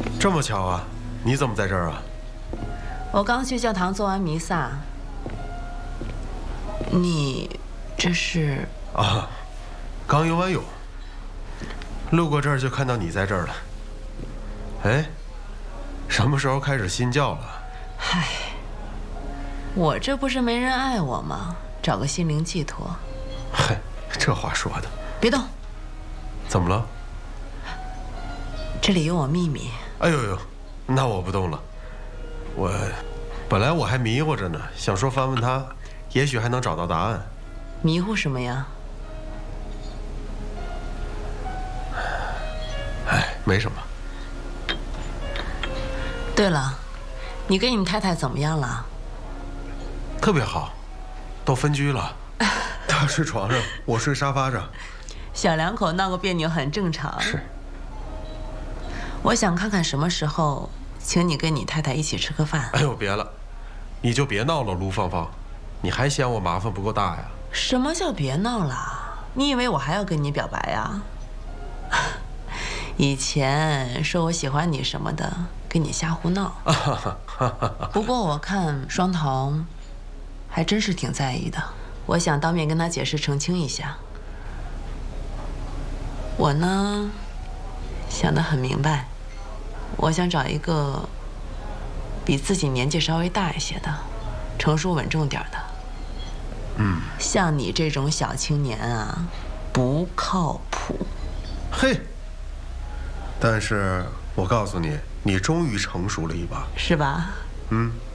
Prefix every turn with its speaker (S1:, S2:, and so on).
S1: 这么巧啊？你怎么在这儿啊？
S2: 我刚去教堂做完弥撒。你这是？
S1: 啊，刚游完泳，路过这儿就看到你在这儿了。哎，什么时候开始信教了？
S2: 嗨，我这不是没人爱我吗？找个心灵寄托。
S1: 嗨，这话说的。
S2: 别动。
S1: 怎么了？
S2: 这里有我秘密。
S1: 哎呦呦，那我不动了。本来我还迷糊着呢，想说翻问他，也许还能找到答案。
S2: 迷糊什么呀？
S1: 哎，没什么。
S2: 对了，你跟你太太怎么样了？
S1: 特别好，都分居了。他睡床上，我睡沙发上。
S2: 小两口闹个别扭很正常。
S1: 是。
S2: 我想看看什么时候请你跟你太太一起吃个饭。
S1: 哎呦，别了，你就别闹了，卢芳芳，你还嫌我麻烦不够大呀？
S2: 什么叫别闹了？你以为我还要跟你表白呀？以前说我喜欢你什么的，跟你瞎胡闹。不过我看双桃还真是挺在意的，我想当面跟他解释澄清一下。我呢，想得很明白，我想找一个比自己年纪稍微大一些的，成熟稳重点的。像你这种小青年啊，不靠谱。
S1: 嘿，但是我告诉你，你终于成熟了一把，
S2: 是吧？
S1: 嗯。